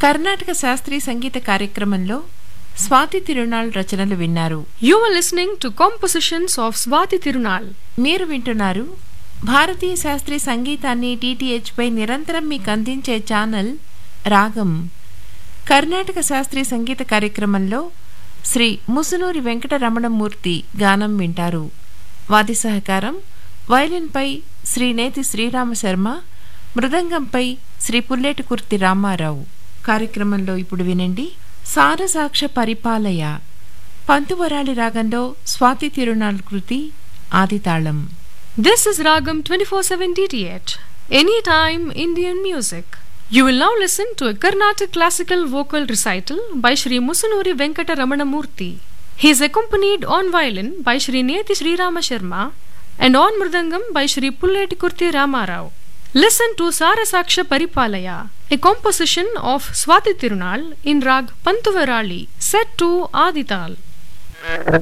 కర్ణాటక శాస్త్రీయ సంగీత కార్యక్రమంలో స్వాతి తిరునాళ్ రచనలు విన్నారు. You are listening to compositions of Swati Tirunal. మీరు వింటున్నారు భారతీయ శాస్త్రీయ సంగీతాన్ని DTH పై నిరంతరం మీకు అందించే ఛానల్ రాగం. కర్ణాటక శాస్త్రీయ సంగీత కార్యక్రమంలో శ్రీ ముసునూరి వెంకటరమణమూర్తి గానం వింటారు. వాద్య సహకారం వయలిన్పై శ్రీ నేతి శ్రీరామ శర్మ, మృదంగంపై శ్రీ పుల్లేటికుర్తి రామారావు. కార్యక్రమంలో ఇప్పుడు వినండి సారసాక్ష పరిపాలయ, పంతువరాళి రాగంలో స్వాతి తిరునాళ్ కృతి ఆదితాళం. This is Ragam 24/7 DTH, anytime Indian music. You will now listen to a Carnatic classical vocal recital by Shri Musunuri Venkata Ramanamurthy. He is accompanied on violin by Shri Neti Sri Rama Sharma and on mridangam by Shri Pulletikurti Ramarao. Listen to Sarasaksha Paripalaya, a composition of Swati Tirunal in Rag Pantuvarali, set to Adital.